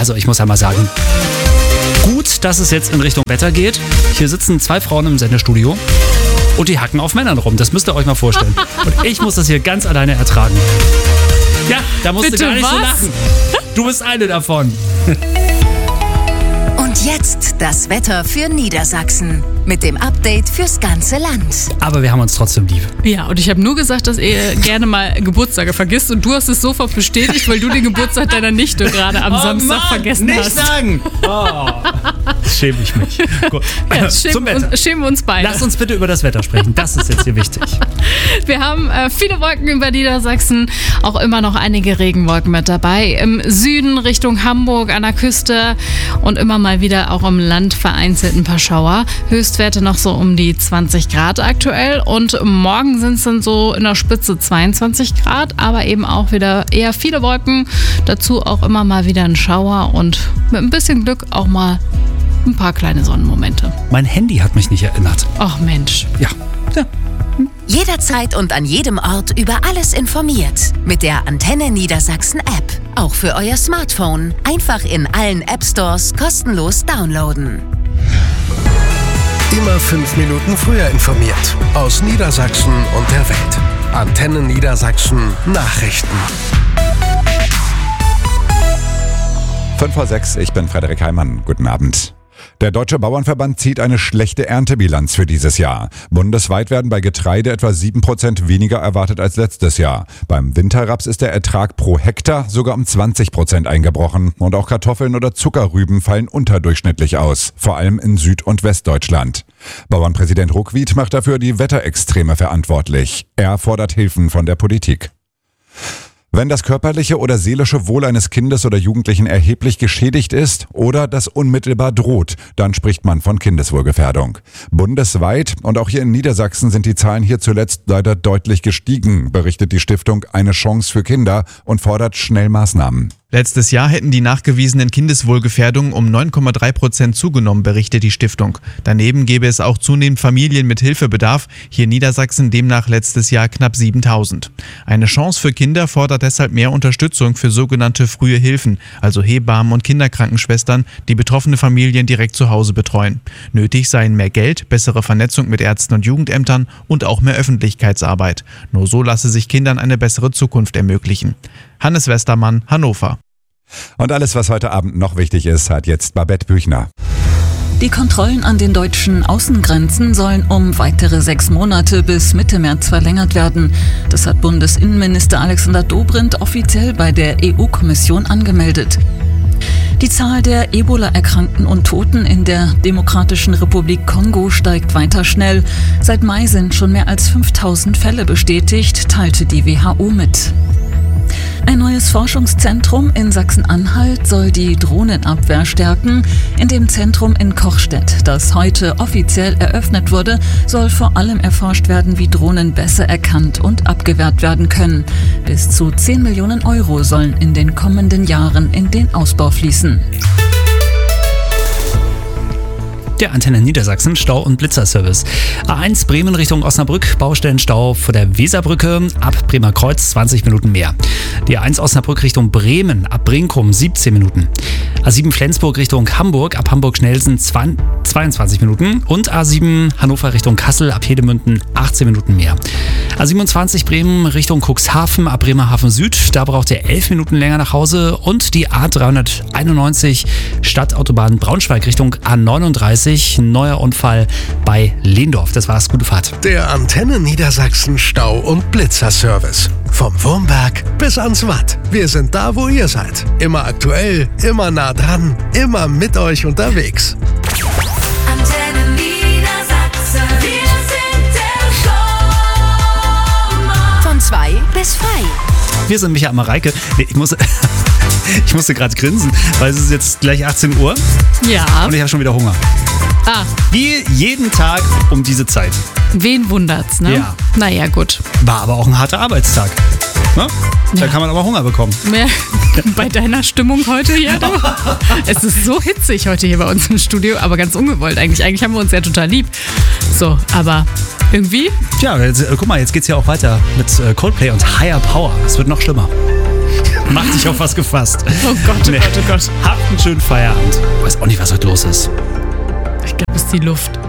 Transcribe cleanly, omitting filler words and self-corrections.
Also ich muss ja mal sagen, gut, dass es jetzt in Richtung Wetter geht. Hier sitzen 2 Frauen im Sendestudio und die hacken auf Männern rum. Das müsst ihr euch mal vorstellen. Und ich muss das hier ganz alleine ertragen. Ja, da musst du gar nicht so lachen. Du bist eine davon. Und jetzt das Wetter für Niedersachsen mit dem Update fürs ganze Land. Aber wir haben uns trotzdem lieb. Ja, und ich habe nur gesagt, dass ihr gerne mal Geburtstage vergisst und du hast es sofort bestätigt, weil du den Geburtstag deiner Nichte gerade am Samstag vergessen nicht hast. Nicht sagen! Oh, schäme ich mich. Gut. Ja, Zum Wetter. schämen wir uns beide. Lass uns bitte über das Wetter sprechen. Das ist jetzt hier wichtig. Wir haben viele Wolken über Niedersachsen, auch immer noch einige Regenwolken mit dabei. Im Süden Richtung Hamburg an der Küste und immer mal wieder auch im Land vereinzelt ein paar Schauer. Höchstwerte noch so um die 20 Grad aktuell und morgen sind es dann so in der Spitze 22 Grad, aber eben auch wieder eher viele Wolken. Dazu auch immer mal wieder ein Schauer und mit ein bisschen Glück auch mal ein paar kleine Sonnenmomente. Mein Handy hat mich nicht erinnert. Ach Mensch. Ja. Jederzeit und an jedem Ort über alles informiert. Mit der Antenne Niedersachsen App. Auch für euer Smartphone. Einfach in allen App Stores kostenlos downloaden. Immer 5 Minuten früher informiert. Aus Niedersachsen und der Welt. Antenne Niedersachsen Nachrichten. 5:06, ich bin Frederik Heimann. Guten Abend. Der Deutsche Bauernverband zieht eine schlechte Erntebilanz für dieses Jahr. Bundesweit werden bei Getreide etwa 7% weniger erwartet als letztes Jahr. Beim Winterraps ist der Ertrag pro Hektar sogar um 20% eingebrochen. Und auch Kartoffeln oder Zuckerrüben fallen unterdurchschnittlich aus, vor allem in Süd- und Westdeutschland. Bauernpräsident Ruckwied macht dafür die Wetterextreme verantwortlich. Er fordert Hilfen von der Politik. Wenn das körperliche oder seelische Wohl eines Kindes oder Jugendlichen erheblich geschädigt ist oder das unmittelbar droht, dann spricht man von Kindeswohlgefährdung. Bundesweit und auch hier in Niedersachsen sind die Zahlen hier zuletzt leider deutlich gestiegen, berichtet die Stiftung Eine Chance für Kinder und fordert schnell Maßnahmen. Letztes Jahr hätten die nachgewiesenen Kindeswohlgefährdungen um 9,3% zugenommen, berichtet die Stiftung. Daneben gäbe es auch zunehmend Familien mit Hilfebedarf, hier in Niedersachsen demnach letztes Jahr knapp 7.000. Eine Chance für Kinder fordert deshalb mehr Unterstützung für sogenannte frühe Hilfen, also Hebammen und Kinderkrankenschwestern, die betroffene Familien direkt zu Hause betreuen. Nötig seien mehr Geld, bessere Vernetzung mit Ärzten und Jugendämtern und auch mehr Öffentlichkeitsarbeit. Nur so lasse sich Kindern eine bessere Zukunft ermöglichen. Hannes Westermann, Hannover. Und alles, was heute Abend noch wichtig ist, hat jetzt Babette Büchner. Die Kontrollen an den deutschen Außengrenzen sollen um weitere 6 Monate bis Mitte März verlängert werden. Das hat Bundesinnenminister Alexander Dobrindt offiziell bei der EU-Kommission angemeldet. Die Zahl der Ebola-Erkrankten und Toten in der Demokratischen Republik Kongo steigt weiter schnell. Seit Mai sind schon mehr als 5.000 Fälle bestätigt, teilte die WHO mit. Ein neues Forschungszentrum in Sachsen-Anhalt soll die Drohnenabwehr stärken. In dem Zentrum in Kochstedt, das heute offiziell eröffnet wurde, soll vor allem erforscht werden, wie Drohnen besser erkannt und abgewehrt werden können. Bis zu 10 Millionen Euro sollen in den kommenden Jahren in den Ausbau fließen. Der Antenne Niedersachsen Stau- und Blitzerservice. A1 Bremen Richtung Osnabrück, Baustellenstau vor der Weserbrücke, ab Bremer Kreuz 20 Minuten mehr. Die A1 Osnabrück Richtung Bremen, ab Brinkum 17 Minuten. A7 Flensburg Richtung Hamburg, ab Hamburg-Schnellsen 22 Minuten. Und A7 Hannover Richtung Kassel, ab Hedemünden 18 Minuten mehr. A27 Bremen Richtung Cuxhaven, ab Bremerhaven Süd, da braucht ihr 11 Minuten länger nach Hause. Und die A391 Stadtautobahn Braunschweig Richtung A39, neuer Unfall bei Lehndorf. Das war's, gute Fahrt. Der Antenne Niedersachsen Stau- und Blitzerservice. Vom Wurmberg bis ans Watt. Wir sind da, wo ihr seid. Immer aktuell, immer nah dran, immer mit euch unterwegs. Antenne Niedersachsen. Wir sind der Sommer. Von 2 bis 3. Wir sind Micha und Mareike. Nee, ich musste gerade grinsen, weil es ist jetzt gleich 18 Uhr Ja. und ich habe schon wieder Hunger. Wie jeden Tag um diese Zeit. Wen wundert's, ne? Ja. Naja, gut. War aber auch ein harter Arbeitstag. Ne? Da kann man aber Hunger bekommen. Bei deiner Stimmung heute hier, du. Es ist so hitzig heute hier bei uns im Studio, aber ganz ungewollt eigentlich. Eigentlich haben wir uns ja total lieb. So, aber irgendwie... Tja, jetzt, guck mal, jetzt geht's ja auch weiter mit Coldplay und Higher Power. Es wird noch schlimmer. Mach dich auf was gefasst. Oh Gott, oh Gott, oh Gott. Habt einen schönen Feierabend. Weiß auch nicht, was heute los ist. Ich glaube, es ist die Luft.